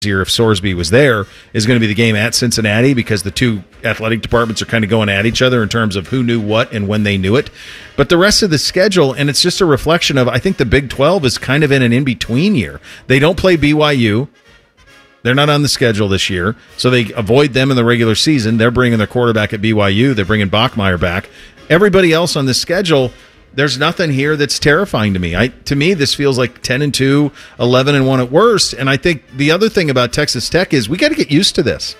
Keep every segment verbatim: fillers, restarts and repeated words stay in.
year if Sorsby was there is going to be the game at Cincinnati, because the two athletic departments are kind of going at each other in terms of who knew what and when they knew it. But the rest of the schedule, and it's just a reflection of, I think the Big twelve is kind of in an in-between year. They don't play B Y U. They're not on the schedule this year, so they avoid them in the regular season. They're bringing their quarterback at B Y U. They're bringing Bachmeier back. Everybody else on the schedule, there's nothing here that's terrifying to me. I to me, this feels like ten and two, eleven and one at worst. And I think the other thing about Texas Tech is we got to get used to this.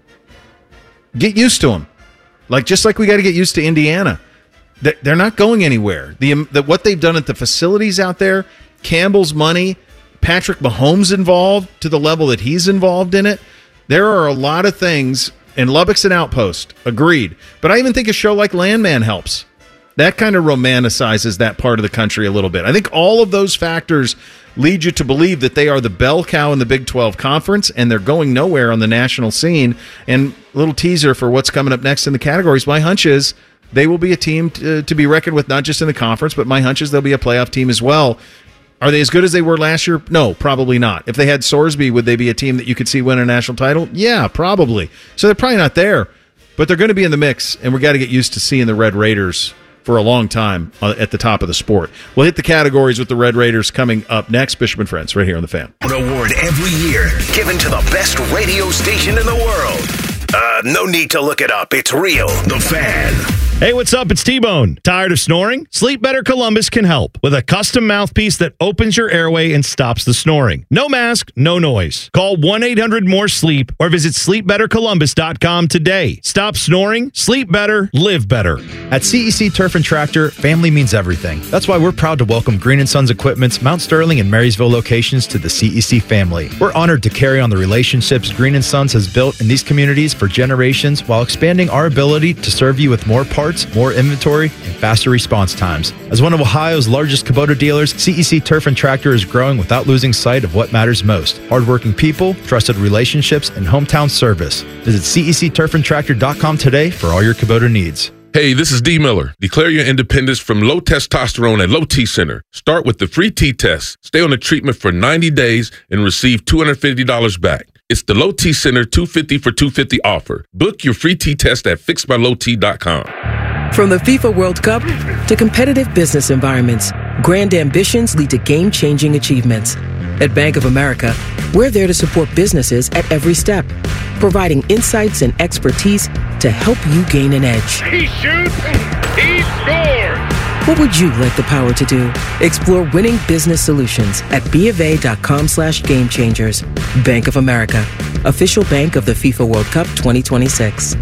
Get used to them, like just like we got to get used to Indiana. They're not going anywhere. The, the what they've done at the facilities out there, Campbell's money, Patrick Mahomes involved to the level that he's involved in it. There are a lot of things, and Lubbock's an outpost. Agreed, but I even think a show like Landman helps. That kind of romanticizes that part of the country a little bit. I think all of those factors lead you to believe that they are the bell cow in the Big twelve Conference, and they're going nowhere on the national scene. And a little teaser for what's coming up next in the categories, my hunch is they will be a team to, to be reckoned with, not just in the conference, but my hunch is they'll be a playoff team as well. Are they as good as they were last year? No, probably not. If they had Sorsby, would they be a team that you could see win a national title? Yeah, probably. So they're probably not there, but they're going to be in the mix, and we've got to get used to seeing the Red Raiders for a long time at the top of the sport. We'll hit the categories with the Red Raiders coming up next. Bishop and Friends, right here on The Fan. An award every year given to the best radio station in the world. Uh, no need to look it up. It's real. The Fan. Hey, what's up? It's T-Bone. Tired of snoring? Sleep Better Columbus can help with a custom mouthpiece that opens your airway and stops the snoring. No mask, no noise. Call one eight hundred more sleep or visit sleep better columbus dot com today. Stop snoring, sleep better, live better. At C E C Turf and Tractor, family means everything. That's why we're proud to welcome Green and Sons Equipment's Mount Sterling and Marysville locations to the C E C family. We're honored to carry on the relationships Green and Sons has built in these communities for generations while expanding our ability to serve you with more parts, more inventory, and faster response times. As one of Ohio's largest Kubota dealers, C E C Turf and Tractor is growing without losing sight of what matters most: hardworking people, trusted relationships, and hometown service. Visit C E C turf and tractor dot com today for all your Kubota needs. Hey, this is D. Miller. Declare your independence from low testosterone at Low T Center. Start with the free T-test. Stay on the treatment for ninety days and receive two hundred fifty dollars back. It's the Low T Center two hundred fifty dollars for two hundred fifty dollars offer. Book your free T-test at fix by low t dot com. From the FIFA World Cup to competitive business environments, grand ambitions lead to game-changing achievements. At Bank of America, we're there to support businesses at every step, providing insights and expertise to help you gain an edge. He shoots, he scores! What would you like the power to do? Explore winning business solutions at BofA.com slash game changers. Bank of America, official bank of the FIFA World Cup twenty twenty-six.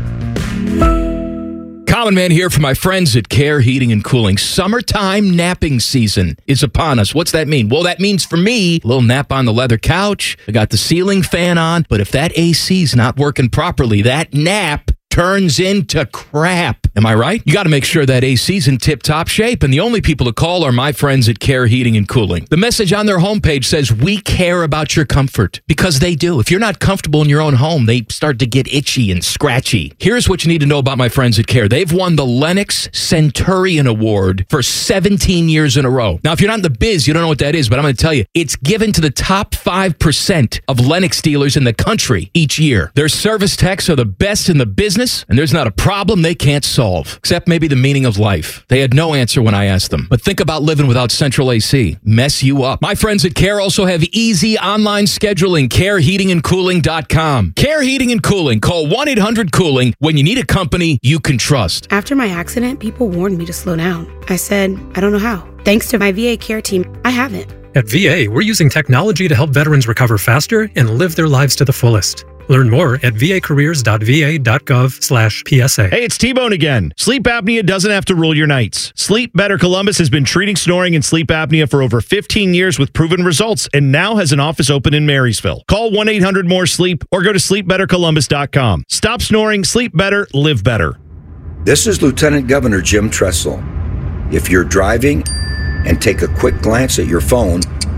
Common Man here for my friends at Care Heating and Cooling. Summertime napping season is upon us. What's that mean? Well, that means for me, a little nap on the leather couch. I got the ceiling fan on, but if that A C's not working properly, that nap turns into crap. Am I right? You got to make sure that A C's in tip-top shape, and the only people to call are my friends at Care Heating and Cooling. The message on their homepage says, we care about your comfort, because they do. If you're not comfortable in your own home, they start to get itchy and scratchy. Here's what you need to know about my friends at Care. They've won the Lennox Centurion Award for seventeen years in a row. Now, if you're not in the biz, you don't know what that is, but I'm going to tell you, it's given to the top five percent of Lennox dealers in the country each year. Their service techs are the best in the business, and there's not a problem they can't solve, except maybe the meaning of life. They had no answer when I asked them. But think about living without central A C. Mess you up. My friends at Care also have easy online scheduling. care heating and cooling dot com. Care Heating and Cooling. Call one eight hundred cooling when you need a company you can trust. After my accident, people warned me to slow down. I said, I don't know how. Thanks to my V A care team, I haven't. At V A, we're using technology to help veterans recover faster and live their lives to the fullest. Learn more at v a careers dot v a dot gov slash P S A. Hey, it's T-Bone again. Sleep apnea doesn't have to rule your nights. Sleep Better Columbus has been treating snoring and sleep apnea for over fifteen years with proven results, and now has an office open in Marysville. Call one eight hundred more sleep or go to sleep better columbus dot com. Stop snoring, sleep better, live better. This is Lieutenant Governor Jim Tressel. If you're driving and take a quick glance at your phone,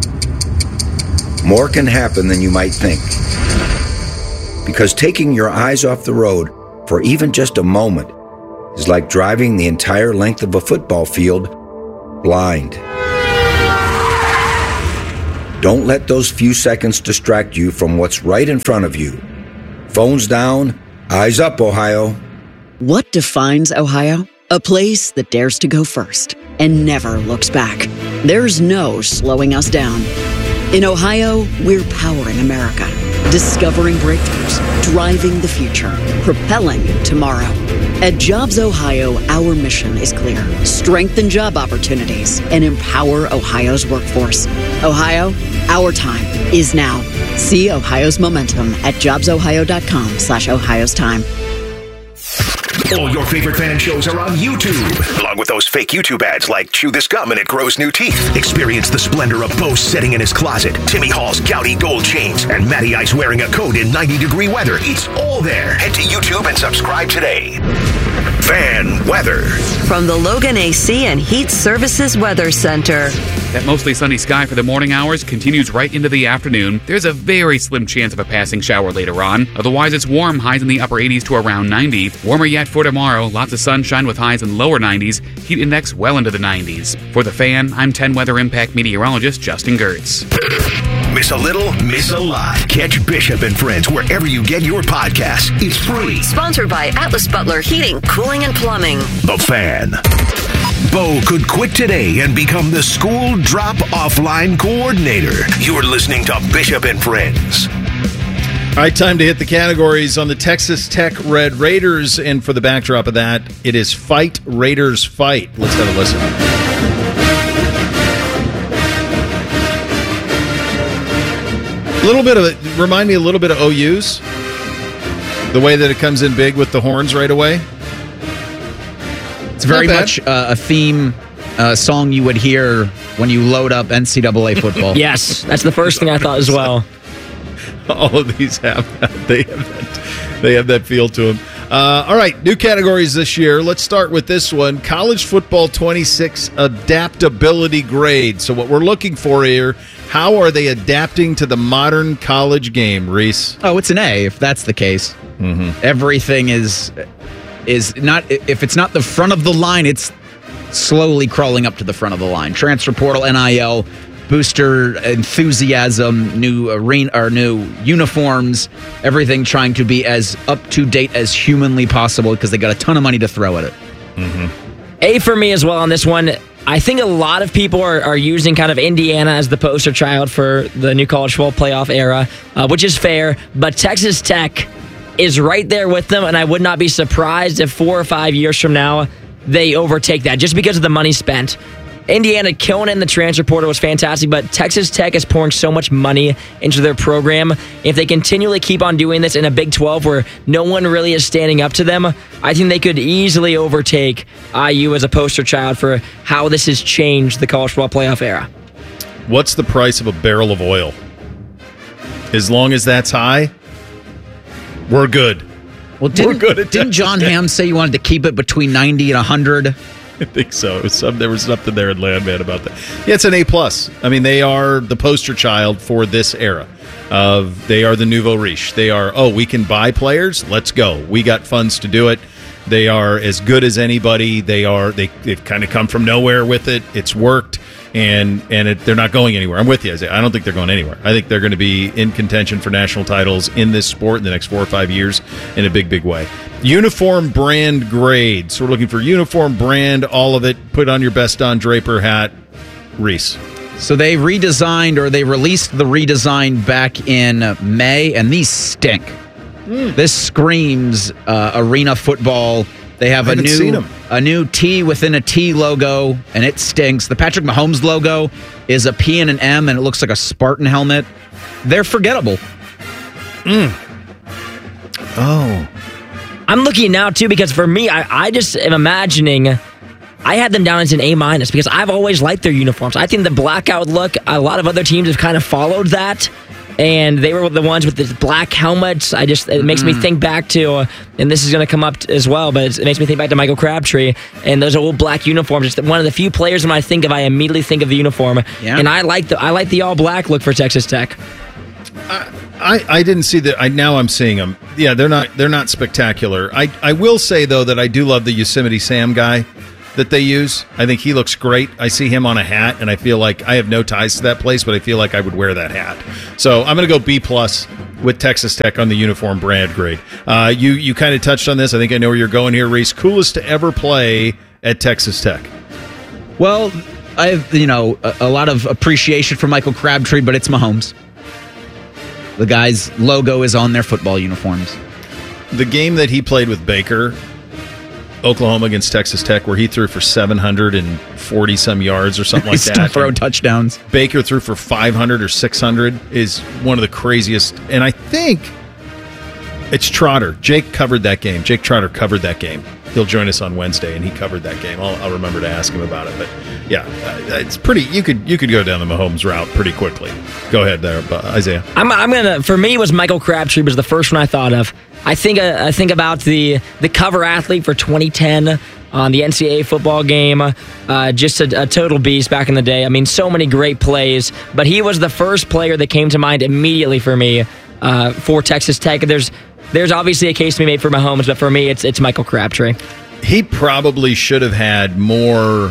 more can happen than you might think. Because taking your eyes off the road for even just a moment is like driving the entire length of a football field blind. Don't let those few seconds distract you from what's right in front of you. Phones down, eyes up, Ohio. What defines Ohio? A place that dares to go first and never looks back. There's no slowing us down. In Ohio, we're powering America, discovering breakthroughs, driving the future, propelling tomorrow. At Jobs Ohio, our mission is clear. Strengthen job opportunities and empower Ohio's workforce. Ohio, our time is now. See Ohio's momentum at jobsohio.com slash Ohio's time. All your favorite fan shows are on YouTube, along with those fake YouTube ads like Chew This Gum and It Grows New Teeth. Experience the splendor of Bo sitting in his closet, Timmy Hall's gouty gold chains, and Matty Ice wearing a coat in ninety degree weather. It's all there. Head to YouTube and subscribe today. Fan weather. From the Logan A C and Heat Services Weather Center. That mostly sunny sky for the morning hours continues right into the afternoon. There's a very slim chance of a passing shower later on. Otherwise, it's warm, highs in the upper eighties to around ninety. Warmer yet for tomorrow. Lots of sunshine with highs in lower nineties. Heat index well into the nineties. For The Fan, I'm ten Weather Impact meteorologist Justin Gertz. Miss a little, miss a lot. Catch Bishop and Friends wherever you get your podcasts. It's free. Sponsored by Atlas Butler Heating, Cooling, and Plumbing. The Fan. Bo could quit today and become the school drop offline coordinator. You're listening to Bishop and Friends. All right, time to hit the categories on the Texas Tech Red Raiders. And for the backdrop of that, it is Fight Raiders Fight. Let's have a listen. A little bit of it, remind me a little bit of O U's. The way that it comes in big with the horns right away. It's very much uh, a theme uh, song you would hear when you load up N C double A football. Yes, that's the first thing I thought as well. All of these have that. They have that, they have that feel to them. Uh, all right, new categories this year. Let's start with this one. College Football twenty-six Adaptability Grade. So what we're looking for here, how are they adapting to the modern college game, Reese? Oh, it's an A if that's the case. Mm-hmm. Everything is is not, if it's not the front of the line, it's slowly crawling up to the front of the line. Transfer portal, N I L, booster enthusiasm, new arena or new uniforms, everything trying to be as up to date as humanly possible because they got a ton of money to throw at it. Mm-hmm. A for me as well on this one. I think a lot of people are, are using kind of Indiana as the poster child for the new college football playoff era, uh, which is fair, but Texas Tech is right there with them, and I would not be surprised if four or five years from now they overtake that just because of the money spent. Indiana killing it in the transfer portal was fantastic, but Texas Tech is pouring so much money into their program. If they continually keep on doing this in a Big twelve where no one really is standing up to them, I think they could easily overtake I U as a poster child for how this has changed the college football playoff era. What's the price of a barrel of oil? As long as that's high, we're good. Well, didn't, we're good at didn't John Hamm say you wanted to keep it between ninety and one hundred? I think so. It was some, there was something there in Landman about that. Yeah, it's an A plus. I mean, they are the poster child for this era. Of they are the nouveau riche. They are, oh, we can buy players. Let's go. We got funds to do it. They are as good as anybody. They are. They, they've kind of come from nowhere with it. It's worked, and and it, they're not going anywhere. I'm with you. I don't think they're going anywhere. I think they're going to be in contention for national titles in this sport in the next four or five years in a big, big way. Uniform brand grade. So we're looking for uniform brand, all of it. Put on your best Don Draper hat, Reese. So they redesigned, or they released the redesign back in May, and these stink. Mm. This screams uh, arena football. They have a new a new T within a T logo, and it stinks. The Patrick Mahomes logo is a P and an M, and it looks like a Spartan helmet. They're forgettable. Mm. Oh. I'm looking now, too, because for me, I, I just am imagining... I had them down as an A minus because I've always liked their uniforms. I think the blackout look, a lot of other teams have kind of followed that, and they were the ones with the black helmets. I just it makes mm. me think back to, uh, and this is going to come up as well, but it makes me think back to Michael Crabtree and those old black uniforms. It's one of the few players when I think of, I immediately think of the uniform, yeah. and I like the I like the all black look for Texas Tech. I, I, I didn't see that. I now I'm seeing them. Yeah, they're not they're not spectacular. I, I will say though that I do love the Yosemite Sam guy. that they use. I think he looks great. I see him on a hat, and I feel like I have no ties to that place, but I feel like I would wear that hat. So I'm going to go B plus with Texas Tech on the uniform brand grade. Uh, you you kind of touched on this. I think I know where you're going here, Reese. Coolest to ever play at Texas Tech. Well, I have, you know, a, a lot of appreciation for Michael Crabtree, but it's Mahomes. The guy's logo is on their football uniforms. The game that he played with Baker, Oklahoma against Texas Tech, where he threw for seven hundred forty some yards or something like Still that. throw touchdowns. Baker threw for five hundred or six hundred is one of the craziest. And I think it's Trotter. Jake covered that game. Jake Trotter covered that game. He'll join us on Wednesday, and he covered that game. I'll, I'll remember to ask him about it. But yeah, uh, it's pretty. You could you could go down the Mahomes route pretty quickly. Go ahead there, Isaiah. I'm I'm gonna. For me, it was Michael Crabtree was the first one I thought of. I think uh, I think about the the cover athlete for twenty ten on the N C double A football game. Uh, just a, a total beast back in the day. I mean, so many great plays. But he was the first player that came to mind immediately for me uh, for Texas Tech. There's There's obviously a case to be made for Mahomes, but for me, it's it's Michael Crabtree. He probably should have had more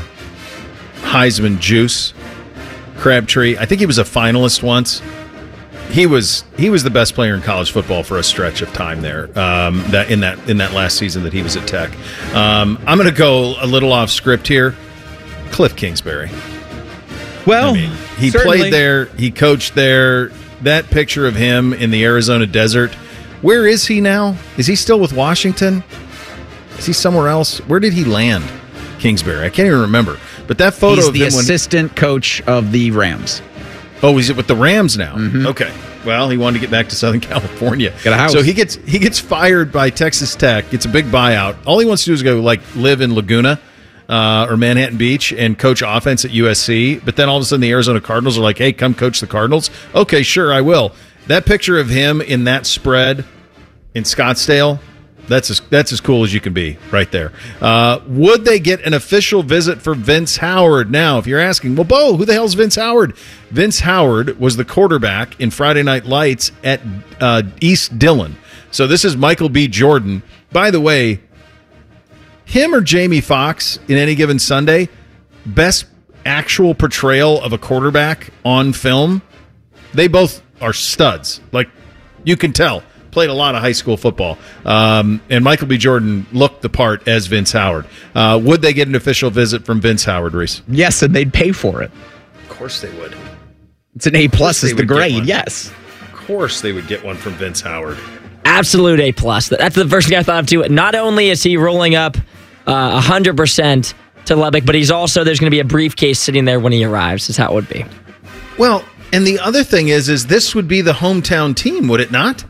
Heisman juice. Crabtree, I think he was a finalist once. He was he was the best player in college football for a stretch of time there. Um, that in that in that last season that he was at Tech. Um, I'm going to go a little off script here. Cliff Kingsbury. Well, I mean, he certainly. played there. He coached there. That picture of him in the Arizona desert. Where is he now? Is he still with Washington? Is he somewhere else? Where did he land? Kingsbury. I can't even remember. But that photo He's of the him when, assistant coach of the Rams. Oh, is it with the Rams now? Mm-hmm. Okay. Well, he wanted to get back to Southern California. Got a house. So he gets he gets fired by Texas Tech. Gets a big buyout. All he wants to do is go like live in Laguna uh, or Manhattan Beach and coach offense at U S C. But then all of a sudden the Arizona Cardinals are like, "Hey, come coach the Cardinals." Okay, sure, I will. That picture of him in that spread in Scottsdale, that's as, that's as cool as you can be right there. Uh, would they get an official visit for Vince Howard? Now, if you're asking, well, Bo, who the hell's Vince Howard? Vince Howard was the quarterback in Friday Night Lights at uh, East Dillon. So this is Michael B. Jordan. By the way, him or Jamie Foxx in Any Given Sunday, best actual portrayal of a quarterback on film, they both are studs. Like, you can tell. Played a lot of high school football. Um, and Michael B. Jordan looked the part as Vince Howard. Uh, would they get an official visit from Vince Howard, Reese? Yes, and they'd pay for it. Of course they would. It's an A plus is the grade, yes. Of course they would get one from Vince Howard. Absolute A plus. That's the first thing I thought of too. Not only is he rolling up uh, one hundred percent to Lubbock, but he's also, there's going to be a briefcase sitting there when he arrives, is how it would be. Well, and the other thing is, is this would be the hometown team, would it not?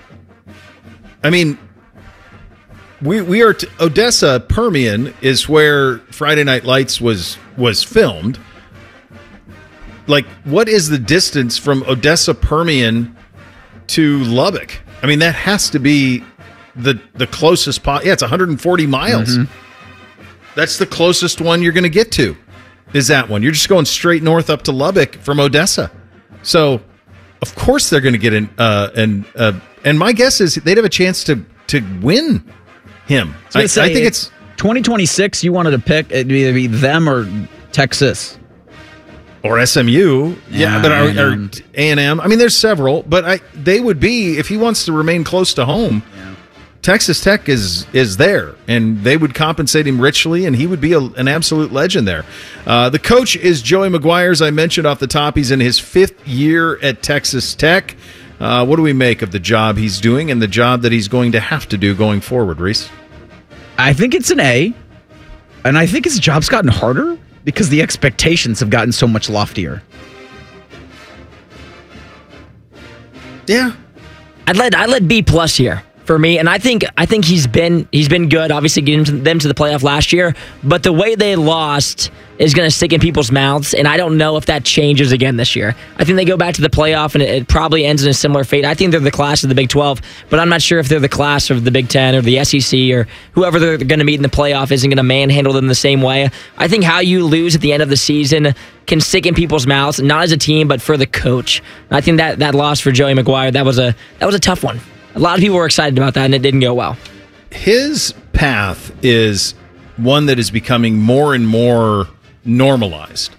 I mean, we we are t- Odessa Permian is where Friday Night Lights was was filmed. Like, what is the distance from Odessa Permian to Lubbock? I mean, that has to be the the closest. Po- yeah, it's one hundred forty miles. Mm-hmm. That's the closest one you're going to get to. Is that one? You're just going straight north up to Lubbock from Odessa. So, of course, they're going to get an uh, an. Uh, And my guess is they'd have a chance to to win him. So I, say, I think it's twenty twenty-six. You wanted to pick it'd either be them or Texas or S M U. Yeah, yeah but are, or A and M. I mean, there's several, but I they would be if he wants to remain close to home. Yeah. Texas Tech is is there, and they would compensate him richly, and he would be a, an absolute legend there. Uh, the coach is Joey McGuire, as I mentioned off the top. He's in his fifth year at Texas Tech. Uh, what do we make of the job he's doing and the job that he's going to have to do going forward, Reese? I think it's an A, and I think his job's gotten harder because the expectations have gotten so much loftier. Yeah, I'd let I'd let B plus here for me, and I think I think he's been he's been good. Obviously, getting them to the playoff last year, but the way they lost is going to stick in people's mouths, and I don't know if that changes again this year. I think they go back to the playoff, and it, it probably ends in a similar fate. I think they're the class of the Big twelve, but I'm not sure if they're the class of the Big ten or the S E C or whoever they're going to meet in the playoff isn't going to manhandle them the same way. I think how you lose at the end of the season can stick in people's mouths, not as a team, but for the coach. I think that that loss for Joey McGuire, that was a that was a tough one. A lot of people were excited about that, and it didn't go well. His path is one that is becoming more and more normalized.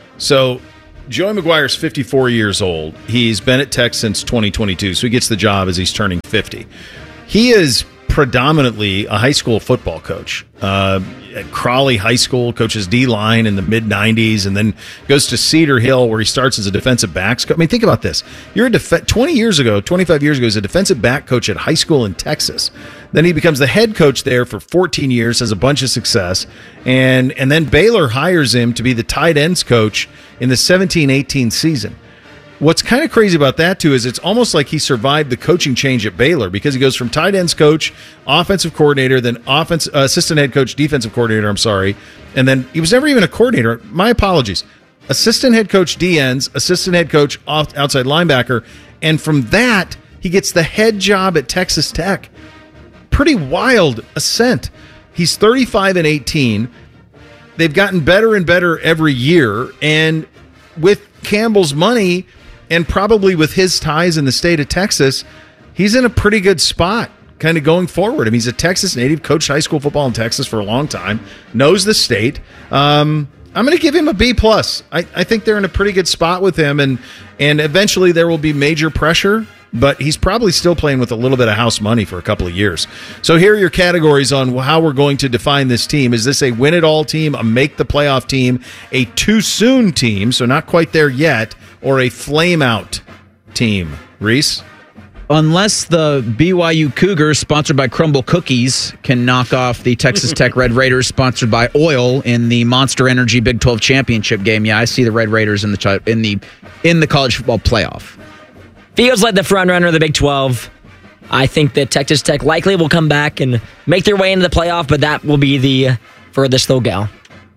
So Joey McGuire's fifty-four years old. He's been at Tech since twenty twenty-two, so he gets the job as he's turning fifty. He is predominantly a high school football coach. Uh, at Crawley High School, coaches D-line in the mid nineties, and then goes to Cedar Hill, where he starts as a defensive backs coach. I mean, think about this. You're a def- twenty years ago, twenty-five years ago, he's a defensive back coach at high school in Texas. Then he becomes the head coach there for fourteen years, has a bunch of success, and, and then Baylor hires him to be the tight ends coach in the seventeen eighteen season. What's kind of crazy about that, too, is it's almost like he survived the coaching change at Baylor, because he goes from tight ends coach, offensive coordinator, then offense, uh, assistant head coach, defensive coordinator, I'm sorry, and then he was never even a coordinator. My apologies. Assistant head coach D ends, assistant head coach off, outside linebacker, and from that, he gets the head job at Texas Tech. Pretty wild ascent. He's thirty-five and eighteen. They've gotten better and better every year, and with Campbell's money, and probably with his ties in the state of Texas, he's in a pretty good spot kind of going forward. I mean, he's a Texas native, coached high school football in Texas for a long time, knows the state. Um, I'm going to give him a B plus. I, I think they're in a pretty good spot with him, and and eventually there will be major pressure, but he's probably still playing with a little bit of house money for a couple of years. So here are your categories on how we're going to define this team. Is this a win-it-all team, a make-the-playoff team, a too-soon team, so not quite there yet, or a flame-out team? Reese? Unless the B Y U Cougars, sponsored by Crumble Cookies, can knock off the Texas Tech Red Raiders, sponsored by Oil, in the Monster Energy Big twelve championship game, yeah, I see the Red Raiders in the in the in the college football playoff. Feels like the front runner of the Big twelve. I think that Texas Tech likely will come back and make their way into the playoff, but that will be the furthest they'll go.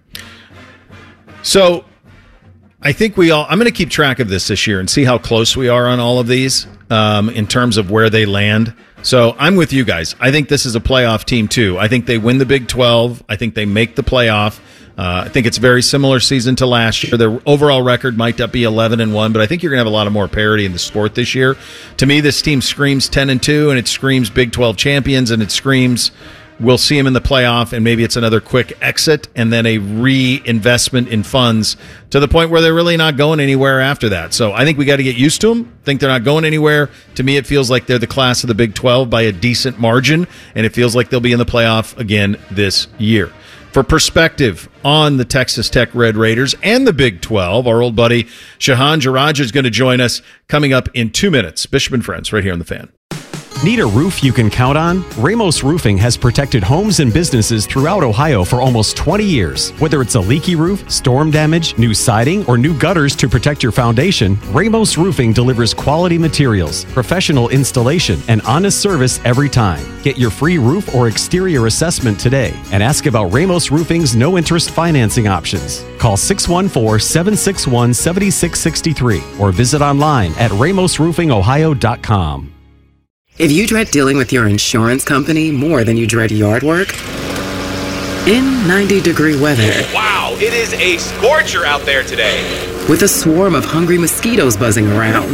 So I think we all, I'm going to keep track of this this year and see how close we are on all of these um, in terms of where they land. So I'm with you guys. I think this is a playoff team too. I think they win the Big twelve. I think they make the playoff. Uh, I think it's a very similar season to last year. Their overall record might not be eleven and one, but I think you're going to have a lot of more parity in the sport this year. To me, this team screams ten and two, and it screams Big twelve champions, and it screams we'll see them in the playoff, and maybe it's another quick exit and then a reinvestment in funds to the point where they're really not going anywhere after that. So I think we got to get used to them. I think they're not going anywhere. To me, it feels like they're the class of the Big twelve by a decent margin, and it feels like they'll be in the playoff again this year. For perspective on the Texas Tech Red Raiders and the Big twelve, our old buddy Shahan Jaraj is going to join us coming up in two minutes. Bishop and Friends, right here on The Fan. Need a roof you can count on? Ramos Roofing has protected homes and businesses throughout Ohio for almost twenty years. Whether it's a leaky roof, storm damage, new siding, or new gutters to protect your foundation, Ramos Roofing delivers quality materials, professional installation, and honest service every time. Get your free roof or exterior assessment today and ask about Ramos Roofing's no-interest financing options. Call six one four, seven six one, seven six six three or visit online at ramos roofing ohio dot com. If you dread dealing with your insurance company more than you dread yard work, in ninety degree weather. Wow, it is a scorcher out there today. With a swarm of hungry mosquitoes buzzing around,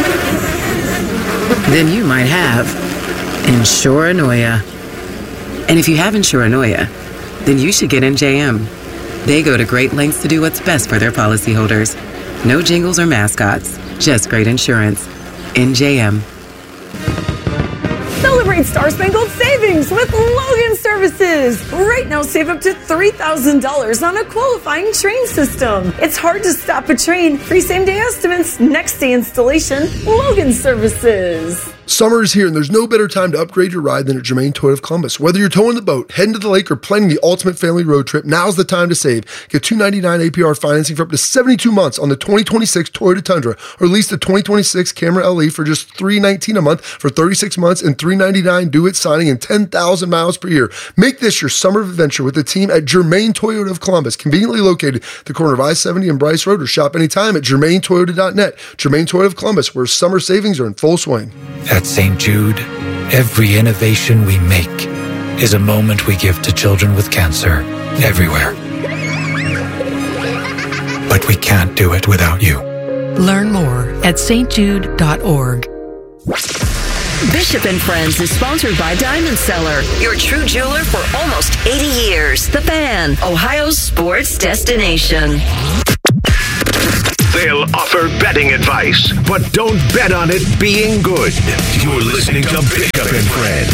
then you might have Insuranoia. And if you have Insuranoia, then you should get N J M. They go to great lengths to do what's best for their policyholders. No jingles or mascots, just great insurance. N J M. Celebrate Star Spangled Savings with Logan Services. Right now, save up to three thousand dollars on a qualifying train system. It's hard to stop a train. Free same-day estimates, next-day installation. Logan Services. Summer is here, and there's no better time to upgrade your ride than at Germain Toyota of Columbus. Whether you're towing the boat, heading to the lake, or planning the ultimate family road trip, now's the time to save. Get two ninety-nine A P R financing for up to seventy-two months on the twenty twenty-six Toyota Tundra, or lease the twenty twenty-six Camry L E for just three nineteen a month for thirty-six months and three ninety-nine due at signing and ten thousand miles per year. Make this your summer adventure with the team at Germain Toyota of Columbus, conveniently located at the corner of I seventy and Bryce Road, or shop anytime at germain toyota dot net. Germain Toyota of Columbus, where summer savings are in full swing. At Saint Jude, every innovation we make is a moment we give to children with cancer everywhere. But we can't do it without you. Learn more at s t jude dot org. Bishop and Friends is sponsored by Diamond Seller, your true jeweler for almost eighty years. The Fan, Ohio's sports destination. They'll offer betting advice, but don't bet on it being good. You're listening to Bishop and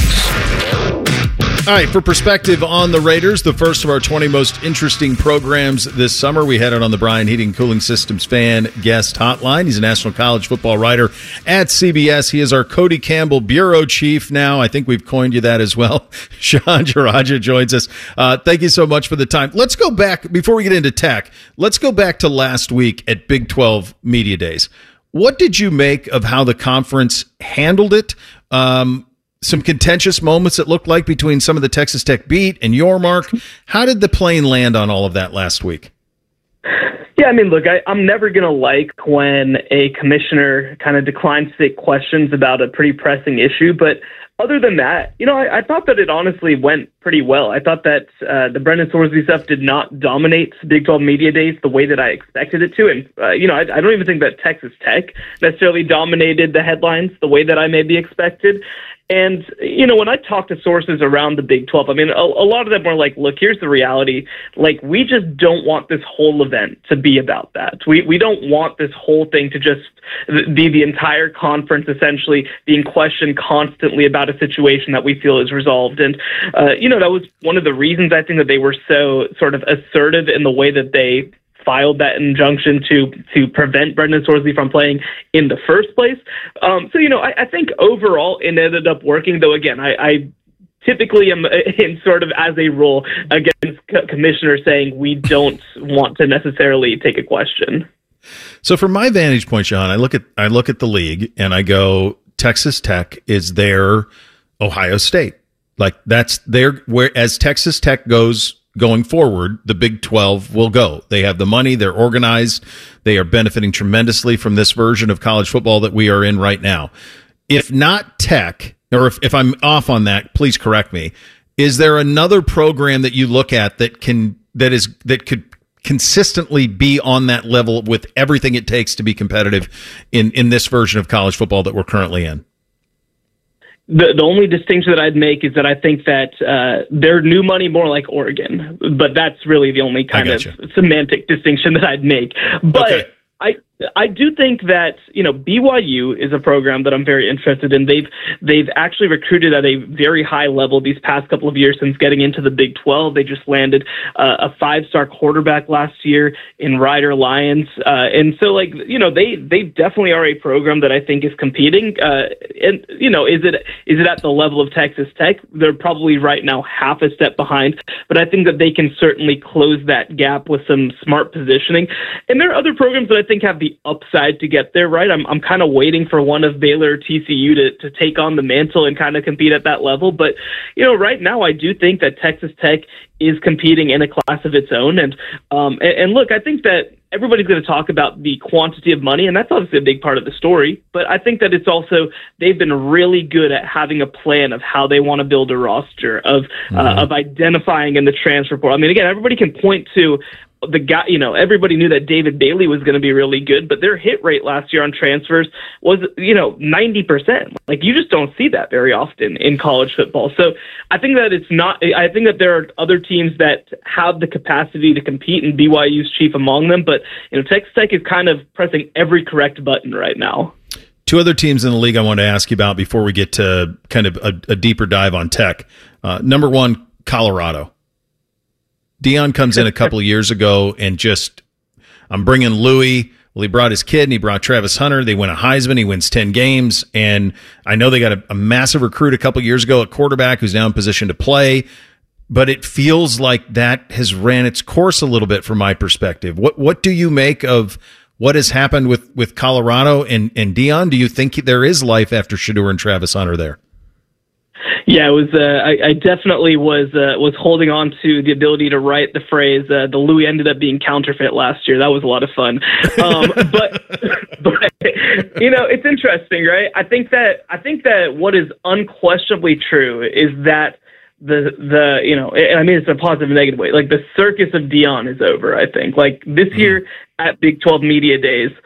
Friends. All right, for perspective on the Raiders, the first of our twenty most interesting programs this summer, we had it on the Brian Heating and Cooling Systems Fan Guest Hotline. He's a national college football writer at C B S. He is our Cody Campbell bureau chief now. I think we've coined you that as well. Sean Jaraja joins us. Uh, thank you so much for the time. Let's go back, before we get into tech, let's go back to last week at Big twelve Media Days. What did you make of how the conference handled it? Um, Some contentious moments it looked like between some of the Texas Tech beat and your mark. How did the plane land on all of that last week? Yeah, I mean, look, I, I'm never going to like when a commissioner kind of declines to take questions about a pretty pressing issue. But other than that, you know, I, I thought that it honestly went pretty well. I thought that uh, the Brendan Sorsby stuff did not dominate Big twelve Media Days the way that I expected it to. And, uh, you know, I, I don't even think that Texas Tech necessarily dominated the headlines the way that I maybe expected. And, you know, when I talk to sources around the Big twelve, I mean, a, a lot of them are like, look, here's the reality. Like, we just don't want this whole event to be about that. We we don't want this whole thing to just be the entire conference essentially being questioned constantly about a situation that we feel is resolved. And, uh, you know, that was one of the reasons I think that they were so sort of assertive in the way that they filed that injunction to to prevent Brendan Sorsby from playing in the first place. Um, so, you know, I, I think overall it ended up working, though, again, I, I typically am in sort of as a rule against co- commissioners saying we don't want to necessarily take a question. So from my vantage point, Sean, I look at I look at the league and I go, Texas Tech is their Ohio State. Like that's their, where as Texas Tech goes going forward, the Big twelve will go. They have the money. They're organized. They are benefiting tremendously from this version of college football that we are in right now. If not Tech, or if, if I'm off on that, please correct me. Is there another program that you look at that can, that is, that could consistently be on that level with everything it takes to be competitive in, in this version of college football that we're currently in? The the only distinction that I'd make is that I think that uh, they're new money more like Oregon, but that's really the only kind of semantic distinction that I'd make. But okay. I I do think that, you know, B Y U is a program that I'm very interested in. They've they've actually recruited at a very high level these past couple of years since getting into the Big twelve. They just landed uh, a five-star quarterback last year in Ryder Lyons. Uh, and so, like, you know, they, they definitely are a program that I think is competing. Uh, and, you know, is it is it at the level of Texas Tech? They're probably right now half a step behind. But I think that they can certainly close that gap with some smart positioning. And there are other programs that I think have the upside to get there, right? I'm I'm kind of waiting for one of Baylor or T C U to, to take on the mantle and kind of compete at that level. But, you know, right now I do think that Texas Tech is competing in a class of its own. And, um, and, and look, I think that everybody's going to talk about the quantity of money, and that's obviously a big part of the story. But I think that it's also, they've been really good at having a plan of how they want to build a roster, of mm-hmm. uh, of identifying in the transfer portal. I mean, again, everybody can point to the guy, you know, everybody knew that David Bailey was going to be really good, but their hit rate last year on transfers was, you know, ninety percent. Like, you just don't see that very often in college football. So I think that it's not, I think that there are other teams that have the capacity to compete, and B Y U's chief among them. But, you know, Texas Tech is kind of pressing every correct button right now. Two other teams in the league I want to ask you about before we get to kind of a, a deeper dive on Tech. Uh, number one, Colorado. Deion comes in a couple of years ago and just, I'm bringing Louis. Well, he brought his kid and he brought Travis Hunter. They win a Heisman. He wins ten games. And I know they got a, a massive recruit a couple of years ago at quarterback who's now in position to play. But it feels like that has ran its course a little bit from my perspective. What what do you make of what has happened with, with Colorado and, and Deion? Do you think there is life after Shedeur and Travis Hunter there? Yeah, it was. Uh, I, I definitely was uh, was holding on to the ability to write the phrase. Uh, the Louis ended up being counterfeit last year. That was a lot of fun. Um, but, but you know, it's interesting, right? I think that I think that what is unquestionably true is that the the you know, and I mean it's a positive and negative way. Like, the circus of Deion is over. I think, like, this year at Big twelve Media Days,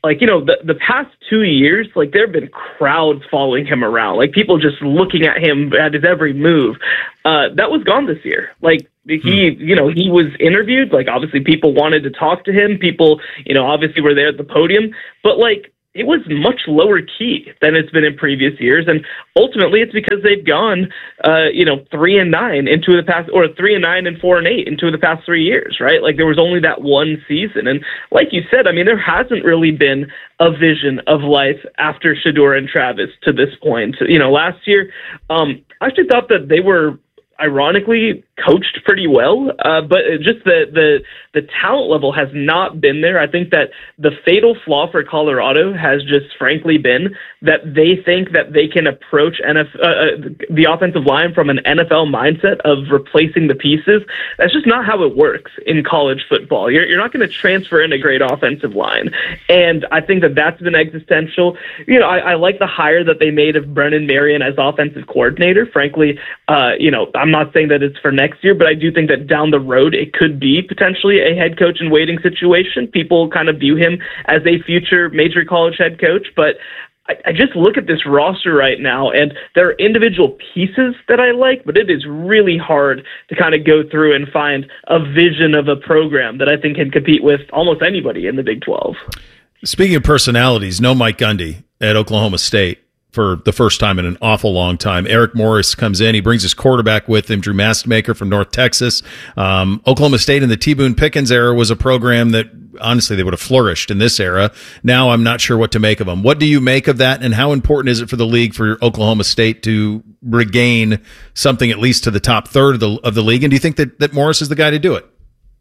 like, you know, the, the past two years, like, there have been crowds following him around, like people just looking at him at his every move. Uh, that was gone this year. Like, he, you know, he was interviewed. Like, obviously people wanted to talk to him. People, you know, obviously were there at the podium, but like, it was much lower key than it's been in previous years. And ultimately it's because they've gone, uh, you know, three and nine into the past, or three and nine and four and eight into the past three years, right? Like, there was only that one season. And like you said, I mean, there hasn't really been a vision of life after Shedeur and Travis to this point. You know, last year, um, I actually thought that they were, ironically, coached pretty well, uh, but just the, the the talent level has not been there. I think that the fatal flaw for Colorado has just frankly been that they think that they can approach N F L, uh, the offensive line from an N F L mindset of replacing the pieces. That's just not how it works in college football. You're, you're not going to transfer in a great offensive line. And I think that that's been existential. You know, I, I like the hire that they made of Brennan Marion as offensive coordinator. Frankly, uh, you know, I'm not saying that it's for next year, but I do think that down the road it could be potentially a head coach in waiting situation. People kind of view him as a future major college head coach, but I, I just look at this roster right now, and there are individual pieces that I like, but it is really hard to kind of go through and find a vision of a program that I think can compete with almost anybody in the Big twelve. Speaking of personalities, no Mike Gundy at Oklahoma State for the first time in an awful long time. Eric Morris comes in. He brings his quarterback with him, Drew Mastemaker from North Texas. Um, Oklahoma State in the T. Boone Pickens era was a program that, honestly, they would have flourished in this era. Now I'm not sure what to make of them. What do you make of that, and how important is it for the league for Oklahoma State to regain something at least to the top third of the, of the league? And do you think that, that Morris is the guy to do it?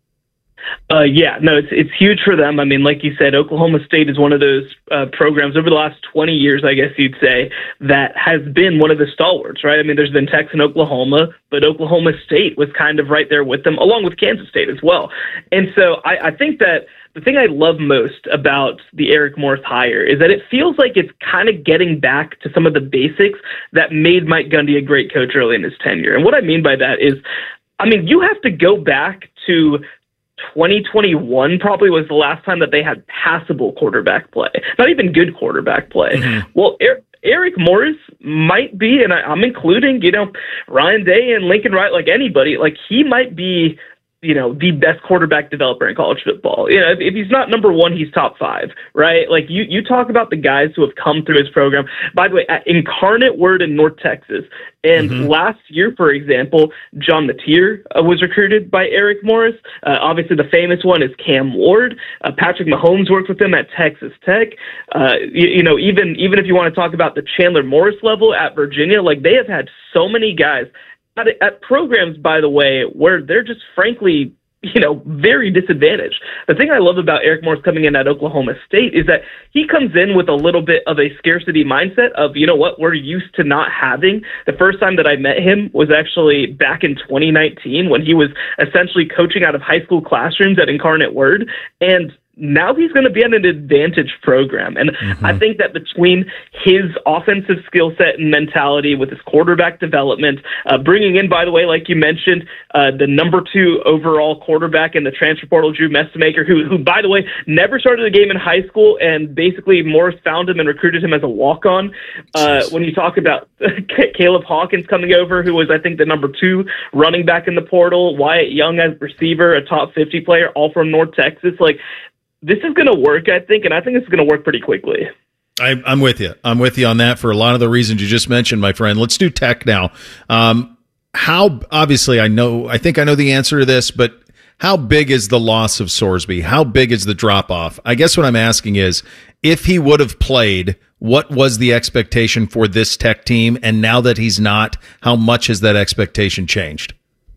Uh, yeah, no, it's it's huge for them. I mean, like you said, Oklahoma State is one of those uh, programs over the last twenty years, I guess you'd say, that has been one of the stalwarts, right? I mean, there's been Texas and Oklahoma, but Oklahoma State was kind of right there with them, along with Kansas State as well. And so I, I think that the thing I love most about the Eric Morris hire is that it feels like it's kind of getting back to some of the basics that made Mike Gundy a great coach early in his tenure. And what I mean by that is, I mean, you have to go back to twenty twenty-one probably was the last time that they had passable quarterback play, not even good quarterback play. Mm-hmm. Well, Eric, Eric Morris might be, and I, I'm including, you know, Ryan Day and Lincoln Wright, like anybody, like he might be, you know, the best quarterback developer in college football. You know, if, if he's not number one, he's top five, right? Like you, you talk about the guys who have come through his program. By the way, at Incarnate Word in North Texas. And mm-hmm. last year, for example, John Mateer uh, was recruited by Eric Morris. Uh, obviously, the famous one is Cam Ward. Uh, Patrick Mahomes worked with him at Texas Tech. Uh, you, you know, even even if you want to talk about the Chandler Morris level at Virginia, like they have had so many guys At, at programs, by the way, where they're just frankly, you know, very disadvantaged. The thing I love about Eric Morris coming in at Oklahoma State is that he comes in with a little bit of a scarcity mindset of, you know what, we're used to not having. The first time that I met him was actually back in twenty nineteen when he was essentially coaching out of high school classrooms at Incarnate Word. And now he's going to be in an advantage program. And mm-hmm. I think that between his offensive skill set and mentality with his quarterback development, uh, bringing in, by the way, like you mentioned, uh, the number two overall quarterback in the transfer portal, Drew Mastemaker, who, who, by the way, never started a game in high school, and basically Morris found him and recruited him as a walk-on. Uh, when you talk about Caleb Hawkins coming over, who was, I think, the number two running back in the portal, Wyatt Young as receiver, a top fifty player, all from North Texas, like, this is going to work, I think, and I think it's going to work pretty quickly. I, I'm with you. I'm with you on that for a lot of the reasons you just mentioned, my friend. Let's do tech now. Um, how, obviously, I know, I think I know the answer to this, but how big is the loss of Sorsby? How big is the drop-off? I guess what I'm asking is, if he would have played, what was the expectation for this tech team? And now that he's not, how much has that expectation changed?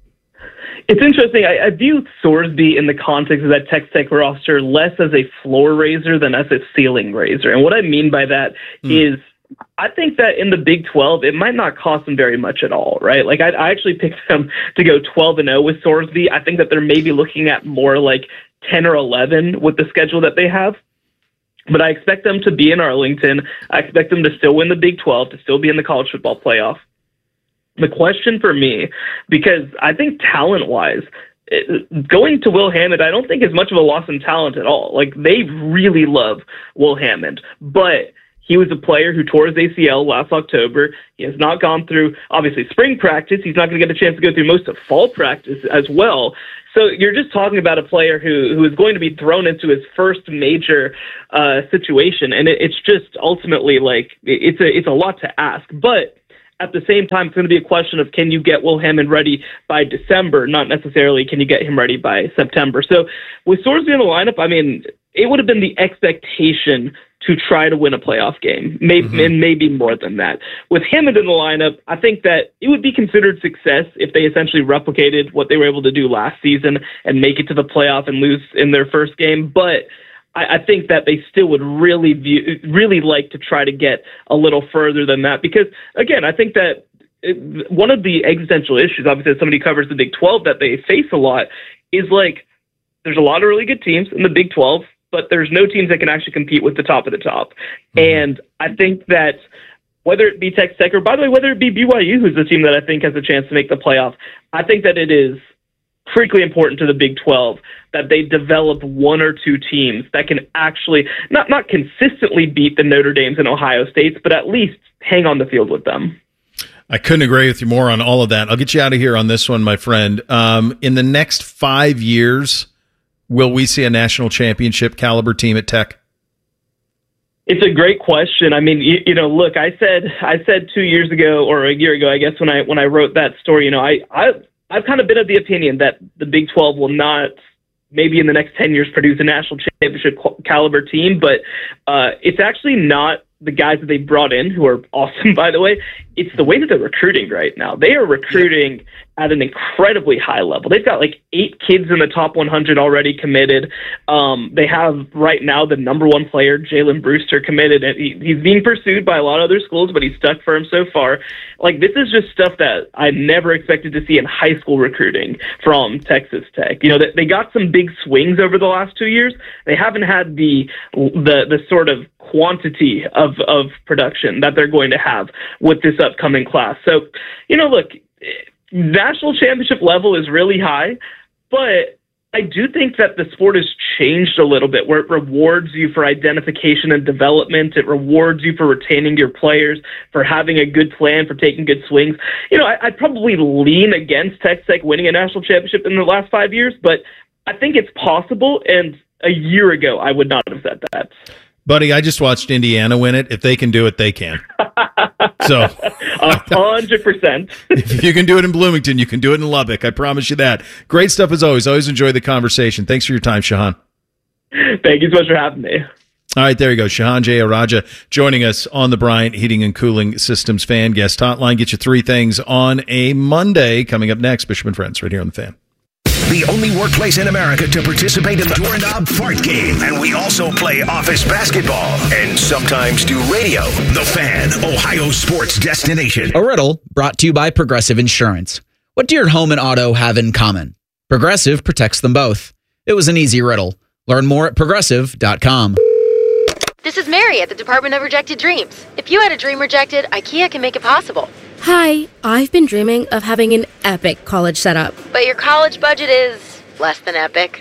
It's interesting. I, I view Sorsby in the context of that Texas Tech roster less as a floor raiser than as a ceiling raiser. And what I mean by that mm. is I think that in the Big twelve, it might not cost them very much at all, right? Like I, I actually picked them to go twelve and oh with Sorsby. I think that they're maybe looking at more like ten or eleven with the schedule that they have. But I expect them to be in Arlington. I expect them to still win the Big twelve, to still be in the college football playoff. The question for me, because I think talent-wise, going to Will Hammond, I don't think is much of a loss in talent at all. Like, they really love Will Hammond, but he was a player who tore his A C L last October. He has not gone through, obviously, spring practice. He's not going to get a chance to go through most of fall practice as well. So you're just talking about a player who, who is going to be thrown into his first major uh, situation, and it, it's just ultimately like it's a it's a lot to ask. But at the same time, it's going to be a question of, can you get Will Hammond ready by December? Not necessarily can you get him ready by September. So with Sorsby in the lineup, I mean, it would have been the expectation to try to win a playoff game, maybe, mm-hmm. and maybe more than that. With Hammond in the lineup, I think that it would be considered success if they essentially replicated what they were able to do last season and make it to the playoff and lose in their first game. But I, I think that they still would really view, really like to try to get a little further than that, because, again, I think that it, one of the existential issues, obviously, as somebody who covers the Big twelve, that they face a lot is, like, there's a lot of really good teams in the Big twelve, but there's no teams that can actually compete with the top of the top. Mm-hmm. And I think that whether it be Texas Tech or, by the way, whether it be B Y U, who's the team that I think has a chance to make the playoff, I think that it is critically important to the Big twelve that they develop one or two teams that can actually not, not consistently beat the Notre Dames and Ohio States, but at least hang on the field with them. I couldn't agree with you more on all of that. I'll get you out of here on this one, my friend. Um, in the next five years, will we see a national championship caliber team at Tech? It's a great question. I mean, you, you know, look, I said I said two years ago or a year ago, I guess, when I when I wrote that story, you know, I, I I've kind of been of the opinion that the Big twelve will not, maybe in the next ten years, produce a national championship caliber team, but uh, it's actually not the guys that they brought in, who are awesome, by the way. It's the way that they're recruiting right now. They are recruiting at an incredibly high level. They've got like eight kids in the top one hundred already committed. Um, they have right now the number one player, Jalen Brewster, committed. And he, he's being pursued by a lot of other schools, but he's stuck firm so far. Like, this is just stuff that I never expected to see in high school recruiting from Texas Tech. You know, they, they got some big swings over the last two years. They haven't had the the the sort of quantity of, of production that they're going to have with this upcoming class. So, you know, look, national championship level is really high, but I do think that the sport has changed a little bit, where it rewards you for identification and development. It rewards you for retaining your players, for having a good plan, for taking good swings. You know, I, I'd probably lean against Texas Tech winning a national championship in the last five years, but I think it's possible, and a year ago I would not have said that. Buddy, I just watched Indiana win it. If they can do it, they can. So, a hundred percent. If you can do it in Bloomington, you can do it in Lubbock. I promise you that. Great stuff as always. Always enjoy the conversation. Thanks for your time, Shahan. Thank you so much for having me. All right, there you go. Shahan Jeyarajah joining us on the Bryant Heating and Cooling Systems Fan Guest Hotline. Get you three things on a Monday. Coming up next, Bishop and Friends, right here on the Fan. The only workplace in America to participate in the Doorknob Fart Game. And we also play office basketball and sometimes do radio. The Fan, Ohio sports destination. A riddle brought to you by Progressive Insurance. What do your home and auto have in common? Progressive protects them both. It was an easy riddle. Learn more at progressive dot com. This is Mary at the Department of Rejected Dreams. If you had a dream rejected, IKEA can make it possible. Hi, I've been dreaming of having an epic college setup. But your college budget is less than epic.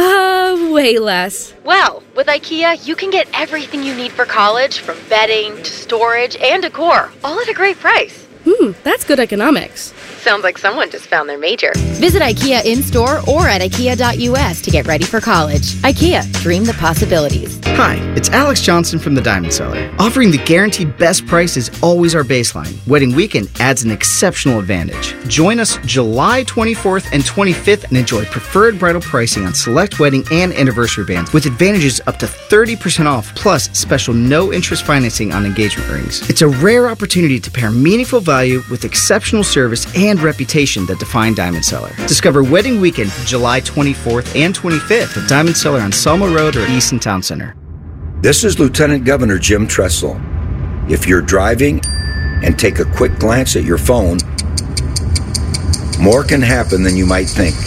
Uh, way less. Well, with IKEA, you can get everything you need for college, from bedding to storage and decor, all at a great price. Hmm, that's good economics. Sounds like someone just found their major. Visit IKEA in-store or at ikea dot u s to get ready for college. IKEA, dream the possibilities. Hi, it's Alex Johnson from the Diamond Cellar. Offering the guaranteed best price is always our baseline. Wedding weekend adds an exceptional advantage. Join us July twenty-fourth and twenty-fifth and enjoy preferred bridal pricing on select wedding and anniversary bands with advantages up to thirty percent off, plus special no-interest financing on engagement rings. It's a rare opportunity to pair meaningful value with exceptional service and reputation that define Diamond Cellar. Discover Wedding Weekend July twenty-fourth and twenty-fifth at Diamond Cellar on Selma Road or Easton Town Center. This is Lieutenant Governor Jim Tressel. If you're driving and take a quick glance at your phone, more can happen than you might think.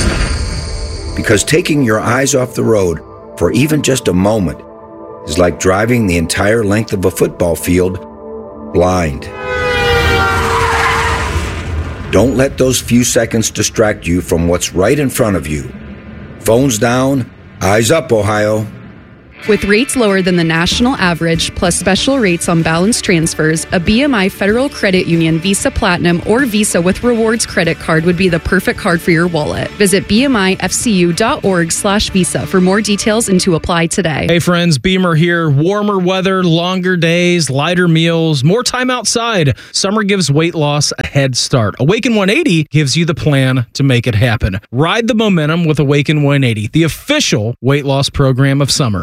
Because taking your eyes off the road for even just a moment is like driving the entire length of a football field blind. Don't let those few seconds distract you from what's right in front of you. Phones down, eyes up, Ohio. With rates lower than the national average, plus special rates on balance transfers, a B M I Federal Credit Union Visa Platinum or Visa with Rewards credit card would be the perfect card for your wallet. Visit bmifcu.org slash Visa for more details and to apply today. Hey friends, Beamer here. Warmer weather, longer days, lighter meals, more time outside. Summer gives weight loss a head start. Awaken one eighty gives you the plan to make it happen. Ride the momentum with Awaken one eighty, the official weight loss program of summer.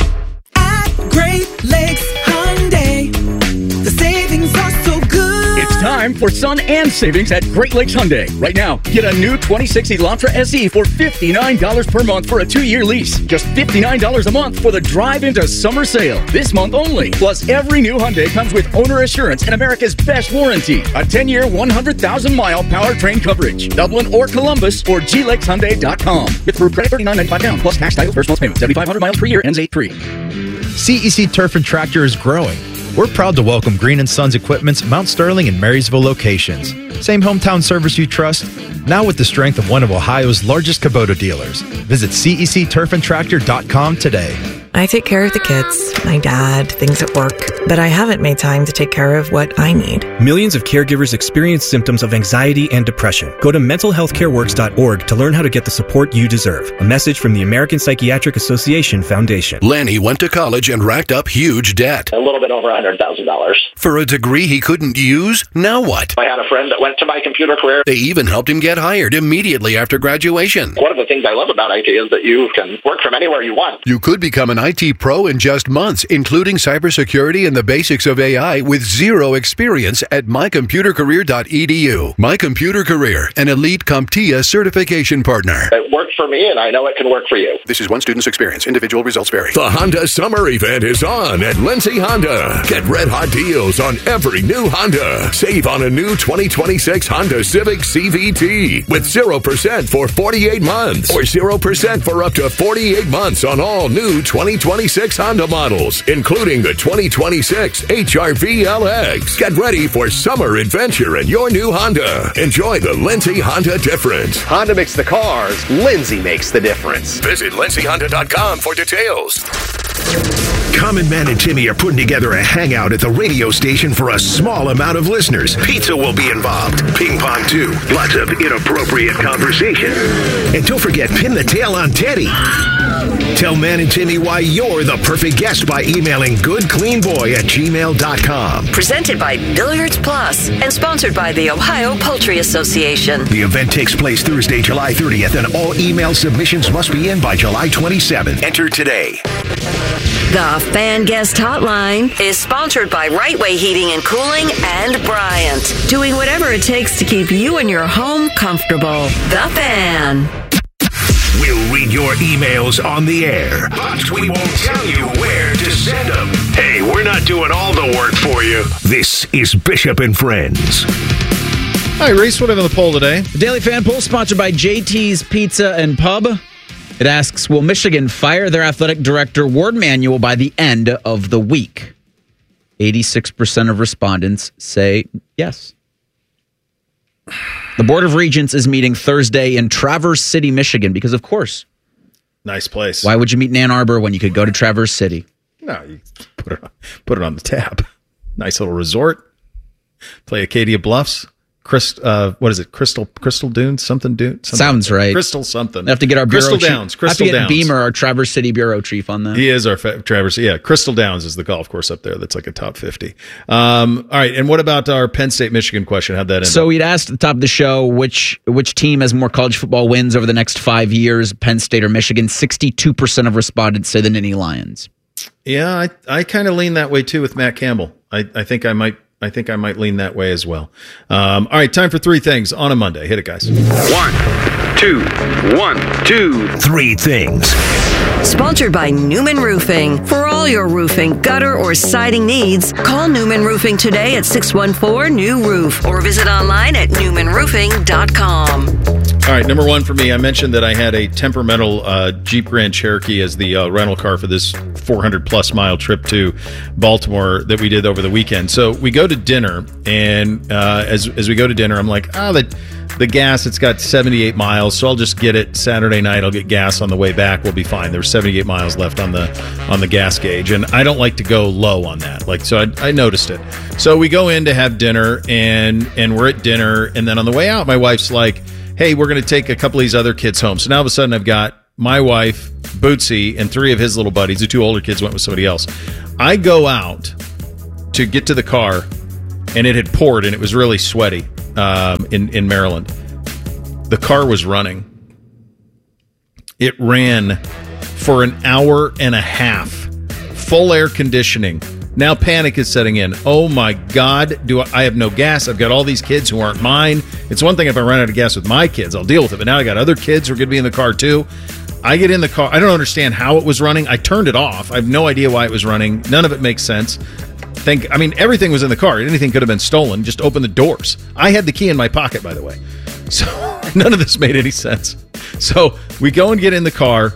Great Lakes Hyundai. The savings are so good. It's time for sun and savings at Great Lakes Hyundai. Right now, get a new twenty sixty Elantra S E for fifty-nine dollars per month for a two-year lease. Just fifty-nine dollars a month for the drive into summer sale. This month only. Plus, every new Hyundai comes with owner assurance and America's best warranty. A ten-year, one hundred thousand mile powertrain coverage. Dublin or Columbus or G Lakes Hyundai dot com. With approved credit thirty-nine ninety-five down. Plus tax, title, first month's payment. seventy-five hundred miles per year. Ends eight three. C E C Turf and Tractor is growing. We're proud to welcome Green and Sons Equipment's Mount Sterling and Marysville locations. Same hometown service you trust, now with the strength of one of Ohio's largest Kubota dealers. Visit C E C turf and tractor dot com today. I take care of the kids, my dad, things at work, but I haven't made time to take care of what I need. Millions of caregivers experience symptoms of anxiety and depression. Go to mental health care works dot org to learn how to get the support you deserve. A message from the American Psychiatric Association Foundation. Lanny went to college and racked up huge debt. A little bit over one hundred thousand dollars. For a degree he couldn't use? Now what? I had a friend that went to my computer career. They even helped him get hired immediately after graduation. One of the things I love about I T is that you can work from anywhere you want. You could become an I T pro in just months, including cybersecurity and the basics of A I with zero experience at my computer career dot e d u. My Computer Career, an elite CompTIA certification partner. It worked for me, and I know it can work for you. This is one student's experience. Individual results vary. The Honda Summer Event is on at Lindsay Honda. Get red hot deals on every new Honda. Save on a new twenty twenty-six Honda Civic C V T with zero percent for forty-eight months or zero percent for up to forty-eight months on all new twenty twenty-six Honda models, including the twenty twenty-six H R V L X. Get ready for summer adventure in your new Honda. Enjoy the Lindsay Honda difference. Honda makes the cars, Lindsay makes the difference. Visit lindsay honda dot com for details. Common Man and Timmy are putting together a hangout at the radio station for a small amount of listeners. Pizza will be involved. Ping pong, too. Lots of inappropriate conversation. And don't forget, pin the tail on Teddy. Tell Man and Timmy why you're the perfect guest by emailing goodcleanboy at gmail dot com. Presented by Billiards Plus and sponsored by the Ohio Poultry Association. The event takes place Thursday, July thirtieth, and all email submissions must be in by July twenty-seventh. Enter today. The Fan Guest Hotline is sponsored by Right Way Heating and Cooling and Bryant, doing whatever it takes to keep you and your home comfortable. The Fan. We'll read your emails on the air, but we won't tell you where to send them. Hey, we're not doing all the work for you. This is Bishop and Friends. Hi, Reese. What have on the poll today? The Daily Fan Poll sponsored by J T's Pizza and Pub. It asks, will Michigan fire their athletic director, Ward Manuel, by the end of the week? eighty-six percent of respondents say yes. The Board of Regents is meeting Thursday in Traverse City, Michigan, because, of course. Nice place. Why would you meet in Ann Arbor when you could go to Traverse City? No, you put it on, put it on the tab. Nice little resort. Play Acadia Bluffs. Crystal, uh, what is it? Crystal, Crystal Dunes, something Dune. Sounds right. Crystal something. I have to get our bureau Crystal chief, Downs. Crystal I have to get Downs. Beamer, our Traverse City bureau chief, on that. He is our fa- Traverse. Yeah, Crystal Downs is the golf course up there. That's like a top fifty. Um, all right, and what about our Penn State Michigan question? How'd that end? So up? we'd asked at the top of the show which which team has more college football wins over the next five years, Penn State or Michigan. Sixty-two percent of respondents say the Nittany Lions. Yeah, I I kind of lean that way too with Matt Campbell. I I think I might. I think I might lean that way as well. Um, all right, time for three things on a Monday. Hit it, guys. One, two, one, two, three things. Sponsored by Newman Roofing. For all your roofing, gutter, or siding needs, call Newman Roofing today at six one four, new roof or visit online at newman roofing dot com. All right, number one for me, I mentioned that I had a temperamental uh, Jeep Grand Cherokee as the uh, rental car for this four hundred plus mile trip to Baltimore that we did over the weekend. So we go to dinner, and uh, as as we go to dinner, I'm like, oh, the, the gas, it's got seventy-eight miles, so I'll just get it Saturday night. I'll get gas on the way back. We'll be fine. There's seventy-eight miles left on the on the gas gauge, and I don't like to go low on that. Like, so I, I noticed it. So we go in to have dinner, and and we're at dinner, and then on the way out, my wife's like, hey, we're going to take a couple of these other kids home. So now all of a sudden I've got my wife, Bootsy, and three of his little buddies. The two older kids went with somebody else. I go out to get to the car, and it had poured, and it was really sweaty um, in, in Maryland. The car was running. It ran for an hour and a half. Full air conditioning. Now panic is setting in. Oh my God, do I, I have no gas. I've got all these kids who aren't mine. It's one thing if I run out of gas with my kids, I'll deal with it. But now I got other kids who are going to be in the car too. I get in the car. I don't understand how it was running. I turned it off. I have no idea why it was running. None of it makes sense. Think, I mean, everything was in the car. Anything could have been stolen. Just open the doors. I had the key in my pocket, by the way. So none of this made any sense. So we go and get in the car.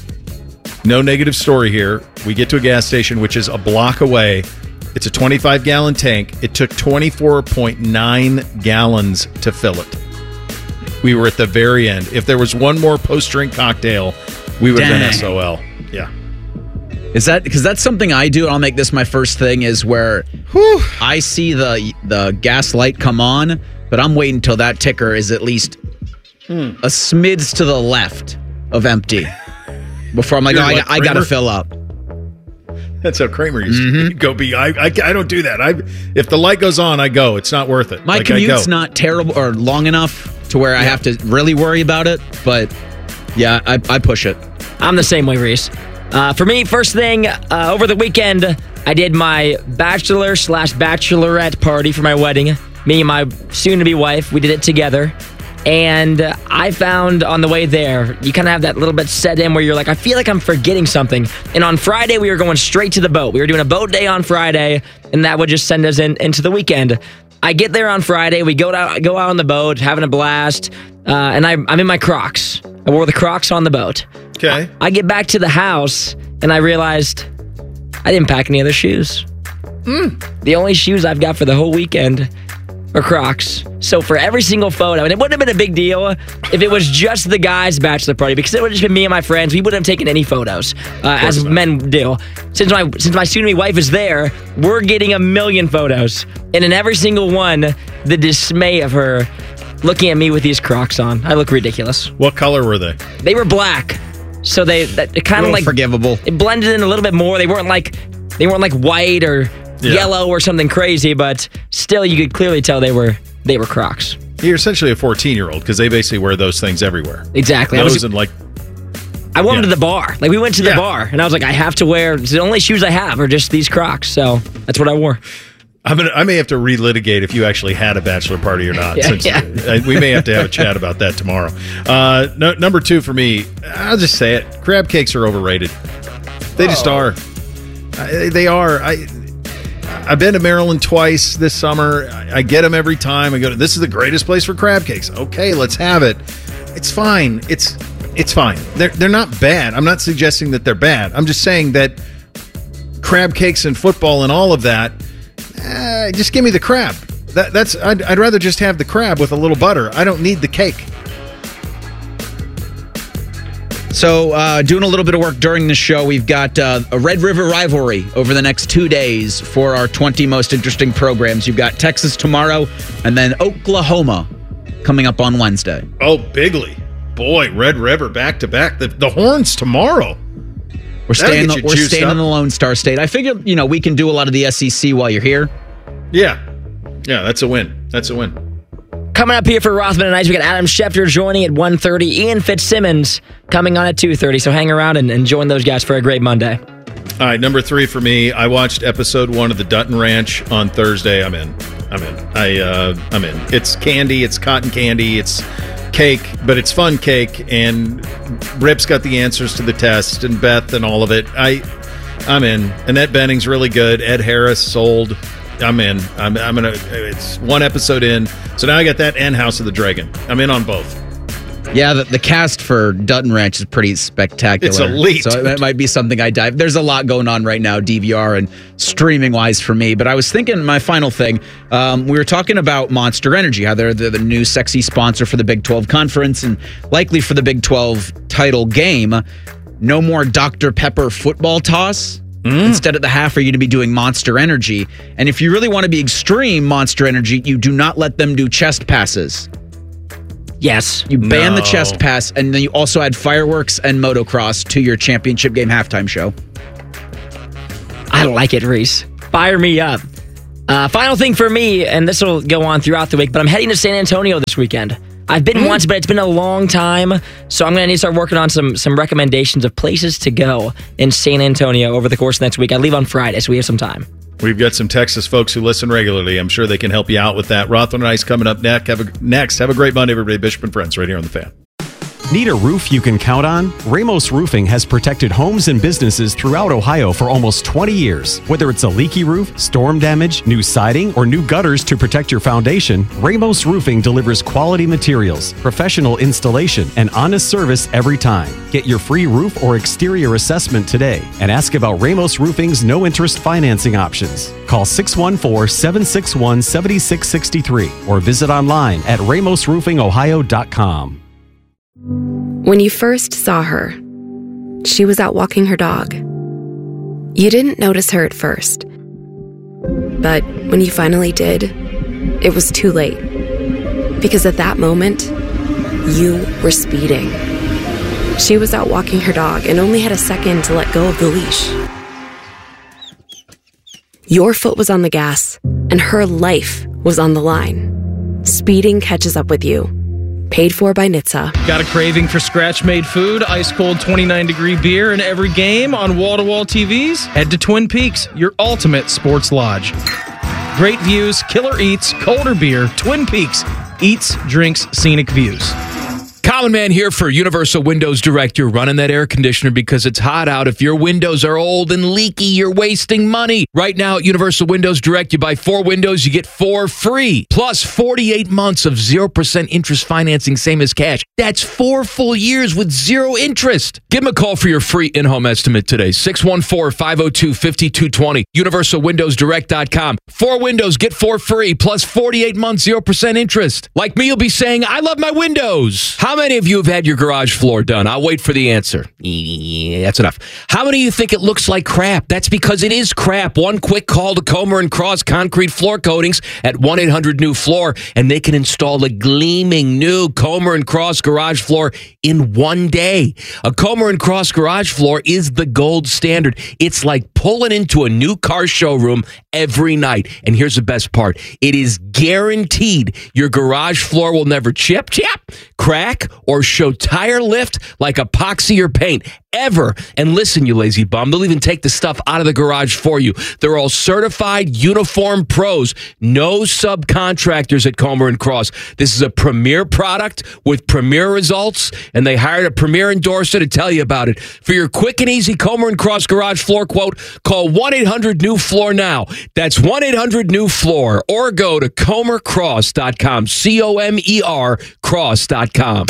No negative story here. We get to a gas station, which is a block away. It's a twenty-five gallon tank. It took twenty-four point nine gallons to fill it. We were at the very end. If there was one more post-drink cocktail, we would have been S O L. Yeah. Is that because that's something I do? And I'll make this my first thing is where whew, I see the the gas light come on, but I'm waiting until that ticker is at least hmm. a smidge to the left of empty. Before I'm like, oh, I, I got to fill up. That's how Kramer used mm-hmm. to go be. I, I I don't do that. I if the light goes on, I go. It's not worth it. My like, commute's not terrible or long enough to where yeah. I have to really worry about it. But yeah, I, I push it. I'm the same way, Reese. Uh, for me, first thing, uh, over the weekend, I did my bachelor slash bachelorette party for my wedding. Me and my soon-to-be wife, we did it together. And I found on the way there, you kind of have that little bit set in where you're like, I feel like I'm forgetting something. And on Friday, we were going straight to the boat. We were doing a boat day on Friday, and that would just send us in into the weekend. I get there on Friday. We go out, go out on the boat, having a blast. Uh, and I, I'm in my Crocs. I wore the Crocs on the boat. Okay. I, I get back to the house, and I realized I didn't pack any other shoes. Mm. The only shoes I've got for the whole weekend or Crocs. So for every single photo, and it wouldn't have been a big deal if it was just the guys' bachelor party, because it would have just been me and my friends. We wouldn't have taken any photos, uh, as not. men do. Since my since my soon-to-be wife is there, we're getting a million photos. And in every single one, the dismay of her looking at me with these Crocs on. I look ridiculous. What color were they? They were black. So they that, it kind of like forgivable. It blended in a little bit more. They weren't like they weren't like white or Yeah. yellow or something crazy, but still you could clearly tell they were they were Crocs. You're essentially a fourteen-year-old because they basically wear those things everywhere. Exactly. Those I was, and like, I wore them yeah. to the bar. Like we went to the Yeah. bar, and I was like, I have to wear. The only shoes I have are just these Crocs, so that's what I wore. I'm gonna, I may have to relitigate if you actually had a bachelor party or not. Yeah, since yeah. uh, we may have to have a chat about that tomorrow. Uh, no, number two for me, I'll just say it: crab cakes are overrated. They just Oh. are. I, they are. I. I've been to Maryland twice this summer. I, I get them every time. I go to, this is the greatest place for crab cakes. Okay, let's have it. It's fine. It's it's fine. They're they're not bad. I'm not suggesting that they're bad. I'm just saying that crab cakes and football and all of that. Uh, just give me the crab. That, that's I'd, I'd rather just have the crab with a little butter. I don't need the cake. So, uh, doing a little bit of work during the show, we've got uh, a Red River rivalry over the next two days for our twenty most interesting programs. You've got Texas tomorrow, and then Oklahoma coming up on Wednesday. Oh, bigly. Boy, Red River back to back. The, the Horns tomorrow. We're staying, the, we're staying in the Lone Star State. I figure, you know, we can do a lot of the S E C while you're here. Yeah. Yeah, that's a win. That's a win. Coming up here for Rothman and Ice, we got Adam Schefter joining at one thirty. Ian Fitzsimmons coming on at two thirty. So hang around and, and join those guys for a great Monday. All right, number three for me. I watched episode one of the Dutton Ranch on Thursday. I'm in. I'm in. I uh, I'm in. It's candy. It's cotton candy. It's cake, but it's fun cake, and Rip's got the answers to the test, and Beth and all of it. I, I'm in. Annette Benning's really good. Ed Harris sold. I'm in. I'm, I'm gonna. It's one episode in, so now I got that and House of the Dragon. I'm in on both. Yeah, the, the cast for Dutton Ranch is pretty spectacular. It's elite. So it might be something I dive. There's a lot going on right now, D V R and streaming wise for me. But I was thinking, my final thing, um, we were talking about Monster Energy, how they're the, the new sexy sponsor for the Big twelve Conference and likely for the Big twelve title game. No more Doctor Pepper football toss. Mm. Instead, at the half, are you to be doing Monster Energy? And if you really want to be extreme Monster Energy, you do not let them do chest passes. Yes. You ban No. the chest pass, and then you also add fireworks and motocross to your championship game halftime show. I like it, Reese. Fire me up. Uh, final thing for me, and this will go on throughout the week, but I'm heading to San Antonio this weekend. I've been mm. once, but it's been a long time, so I'm going to need to start working on some some recommendations of places to go in San Antonio over the course of next week. I leave on Friday, so we have some time. We've got some Texas folks who listen regularly. I'm sure they can help you out with that. Rothman and Ice coming up next. Have a, next. Have a great Monday, everybody. Bishop and Friends right here on The Fan. Need a roof you can count on? Ramos Roofing has protected homes and businesses throughout Ohio for almost twenty years. Whether it's a leaky roof, storm damage, new siding, or new gutters to protect your foundation, Ramos Roofing delivers quality materials, professional installation, and honest service every time. Get your free roof or exterior assessment today and ask about Ramos Roofing's no-interest financing options. Call six one four, seven six one, seven six six three or visit online at ramos roofing ohio dot com. When you first saw her, she was out walking her dog. You didn't notice her at first. But when you finally did, it was too late. Because at that moment, you were speeding. She was out walking her dog and only had a second to let go of the leash. Your foot was on the gas, and her life was on the line. Speeding catches up with you. Paid for by N H T S A. Got a craving for scratch-made food, ice-cold twenty-nine degree beer in every game on wall-to-wall T Vs? Head to Twin Peaks, your ultimate sports lodge. Great views, killer eats, colder beer, Twin Peaks. Eats, drinks, scenic views. Common Man here for Universal Windows Direct. You're running that air conditioner because it's hot out. If your windows are old and leaky, you're wasting money. Right now at Universal Windows Direct, you buy four windows, you get four free. Plus forty-eight months of zero percent interest financing, same as cash. That's four full years with zero interest. Give them a call for your free in-home estimate today. six one four, five oh two, five two two zero. universal windows direct dot com. Four windows, get four free, plus forty-eight months, zero percent interest. Like me, you'll be saying, I love my windows. How many of you have had your garage floor done? I'll wait for the answer. Yeah, that's enough. How many of you think it looks like crap? That's because it is crap. One quick call to Comer and Cross Concrete Floor Coatings at one eight hundred new floor, and they can install a gleaming new Comer and Cross garage floor in one day. A Comer and Cross garage floor is the gold standard. It's like pulling into a new car showroom every night. And here's the best part. It is guaranteed your garage floor will never chip, chip, crack, or show tire lift like epoxy or paint ever. And listen, you lazy bum, they'll even take the stuff out of the garage for you. They're all certified uniform pros. No subcontractors at Comer and Cross. This is a premier product with premier results, and they hired a premier endorser to tell you about it. For your quick and easy Comer and Cross garage floor quote, call one eight hundred new floor now. That's one eight hundred new floor, or go to comer cross dot com. C O M E R cross dot com.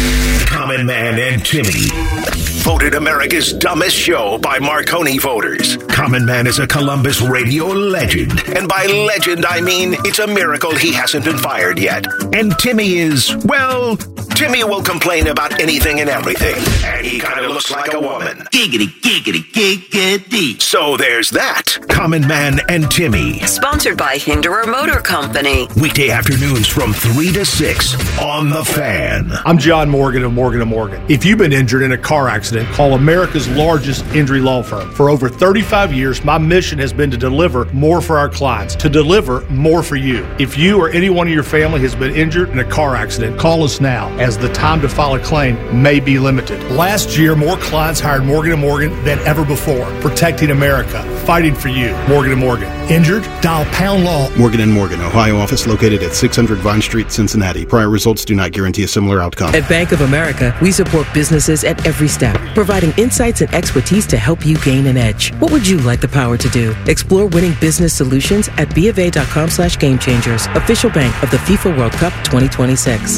Common Man and Timmy. Voted America's dumbest show by Marconi voters. Common Man is a Columbus radio legend. And by legend, I mean it's a miracle he hasn't been fired yet. And Timmy is, well, Timmy will complain about anything and everything. And he kind of looks like a woman. Giggity, giggity, giggity. So there's that. Common Man and Timmy. Sponsored by Hinderer Motor Company. Weekday afternoons from three to six on The Fan. I'm John Morgan of Morgan and Morgan. If you've been injured in a car accident, call America's largest injury law firm. For over thirty-five years, my mission has been to deliver more for our clients, to deliver more for you. If you or anyone in your family has been injured in a car accident, call us now. As as the time to file a claim may be limited. Last year, more clients hired Morgan and Morgan than ever before, protecting America, fighting for you. Morgan and Morgan. Injured? Dial pound law. Morgan and Morgan, Ohio office located at six hundred Vine Street, Cincinnati. Prior results do not guarantee a similar outcome. At Bank of America, we support businesses at every step, providing insights and expertise to help you gain an edge. What would you like the power to do? Explore winning business solutions at bofa.com slash game changers. Official bank of the FIFA World Cup twenty twenty-six.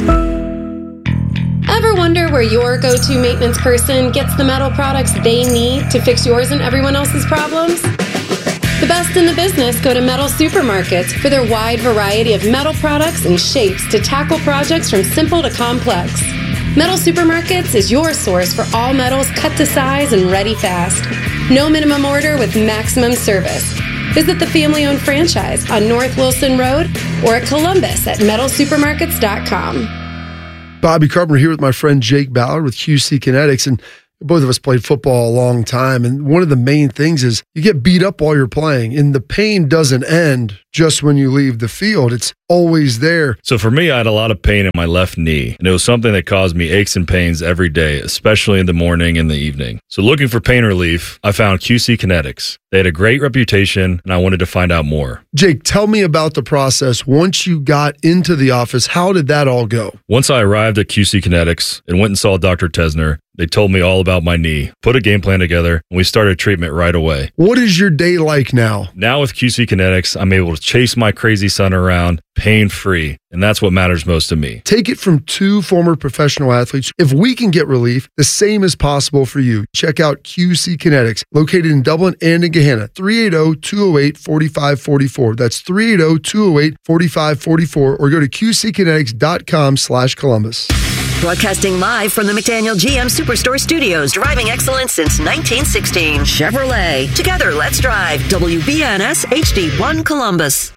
Ever wonder where your go-to maintenance person gets the metal products they need to fix yours and everyone else's problems? The best in the business go to Metal Supermarkets for their wide variety of metal products and shapes to tackle projects from simple to complex. Metal Supermarkets is your source for all metals cut to size and ready fast. No minimum order with maximum service. Visit the family-owned franchise on North Wilson Road or at Columbus at metal supermarkets dot com. Bobby Carpenter here with my friend Jake Ballard with Q C Kinetics, and both of us played football a long time, and one of the main things is you get beat up while you're playing, and the pain doesn't end just when you leave the field. It's always there. So for me, I had a lot of pain in my left knee, and it was something that caused me aches and pains every day, especially in the morning and the evening. So looking for pain relief, I found Q C Kinetics. They had a great reputation, and I wanted to find out more. Jake, tell me about the process. Once you got into the office, how did that all go? Once I arrived at Q C Kinetics and went and saw Doctor Tesner, they told me all about my knee, put a game plan together, and we started treatment right away. What is your day like now? Now with Q C Kinetics, I'm able to chase my crazy son around pain-free, and that's what matters most to me. Take it from two former professional athletes. If we can get relief, the same is possible for you. Check out Q C Kinetics, located in Dublin and in Gahanna. three eight zero, two zero eight, four five four four. That's three eight zero, two zero eight, four five four four, or go to qckinetics.com slash Columbus. Broadcasting live from the McDaniel G M Superstore Studios. Driving excellence since nineteen sixteen. Chevrolet. Together, let's drive. W B N S H D one Columbus.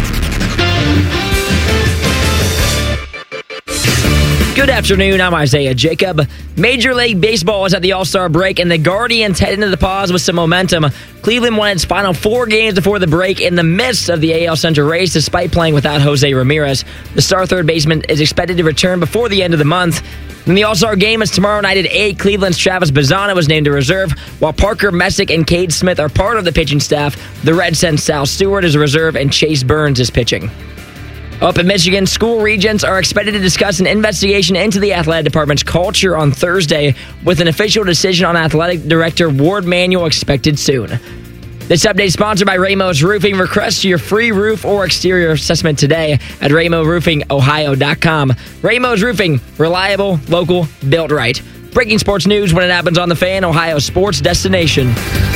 Good afternoon, I'm Isaiah Jacob. Major League Baseball is at the All-Star break, and the Guardians head into the pause with some momentum. Cleveland won its final four games before the break in the midst of the A L Central race, despite playing without Jose Ramirez. The star third baseman is expected to return before the end of the month. And the All-Star game is tomorrow night at eight. Cleveland's Travis Bazzana was named to reserve, while Parker Messick and Cade Smith are part of the pitching staff. The Reds send Sal Stewart as a reserve, and Chase Burns is pitching. Up in Michigan, school regents are expected to discuss an investigation into the athletic department's culture on Thursday, with an official decision on athletic director Ward Manuel expected soon. This update is sponsored by Ramos Roofing. Request your free roof or exterior assessment today at ramo roofing ohio dot com. Ramos Roofing, reliable, local, built right. Breaking sports news when it happens on The Fan, Ohio sports destination.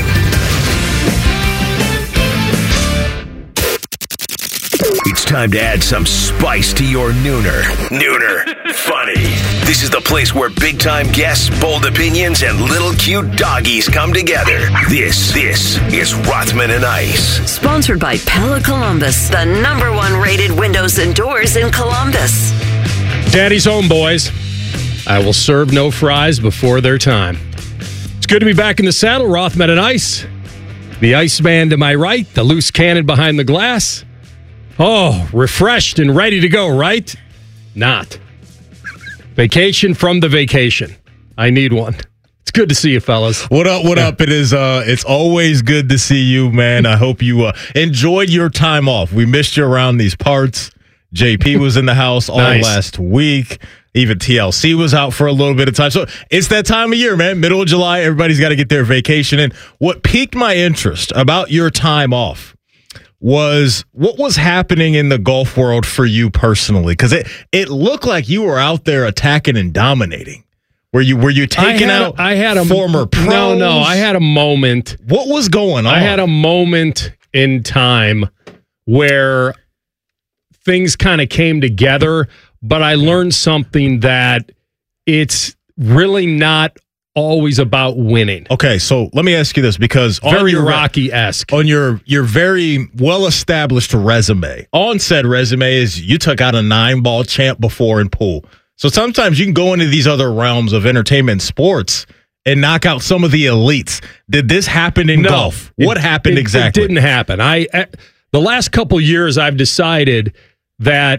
It's time to add some spice to your nooner. Nooner Funny. This is the place where big-time guests, bold opinions, and little cute doggies come together. This, this is Rothman and Ice. Sponsored by Pella Columbus, the number one rated windows and doors in Columbus. Daddy's home, boys. I will serve no fries before their time. It's good to be back in the saddle, Rothman and Ice. The Iceman to my right, the loose cannon behind the glass. Oh, refreshed and ready to go, right? Not. Vacation from the vacation. I need one. It's good to see you, fellas. What up, what up? It is uh it's always good to see you, man. I hope you uh, enjoyed your time off. We missed you around these parts. J P was in the house all nice. last week. Even T L C was out for a little bit of time. So it's that time of year, man. Middle of July, everybody's got to get their vacation in. What piqued my interest about your time off was what was happening in the golf world for you personally, because it it looked like you were out there attacking and dominating. Were you were you taking I out a, I had a former pros? No, no, I had a moment. What was going on? I had a moment in time where things kind of came together, but I learned something that it's really not always about winning. Okay, so let me ask you this, because very Rocky-esque. On your your very well-established resume, on said resume is you took out a nine-ball champ before in pool. So sometimes you can go into these other realms of entertainment and sports and knock out some of the elites. Did this happen in no, golf? It, what happened it, exactly? It didn't happen. I, I the last couple years I've decided that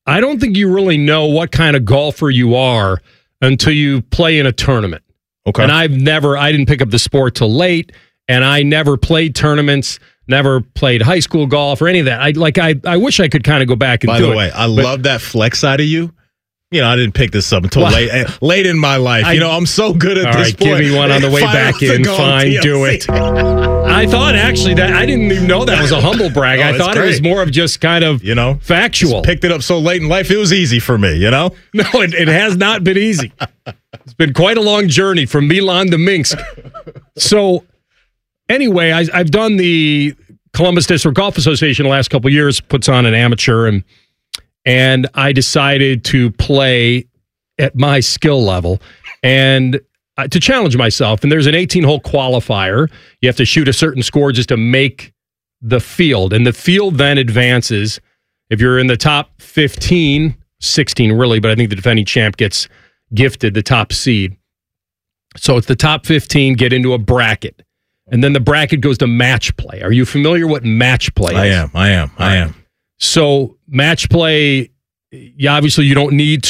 I don't think you really know what kind of golfer you are until you play in a tournament. Okay. And I've never, I didn't pick up the sport till late, and I never played tournaments, never played high school golf or any of that. I like, I, I wish I could kind of go back and By do it. By the way, I but, love that flex side of you. You know, I didn't pick this up until well, late late in my life. I, you know, I'm so good at all this right, point. Give me one on the way back in. Fine, do it. I thought actually that I didn't even know that was a humble brag. Oh, I thought great. it was more of just kind of you know factual. Just picked it up so late in life, it was easy for me. You know, no, it, it has not been easy. It's been quite a long journey from Milan to Minsk. So anyway, I, I've done the Columbus District Golf Association the last couple of years. Puts on an amateur and and I decided to play at my skill level and uh, to challenge myself. And there's an eighteen-hole qualifier. You have to shoot a certain score just to make the field. And the field then advances. If you're in the top fifteen, sixteen really, but I think the defending champ gets gifted the top seed. So it's the top fifteen get into a bracket. And then the bracket goes to match play. Are you familiar what match play is? I am. I am. I am. So match play, you obviously you don't need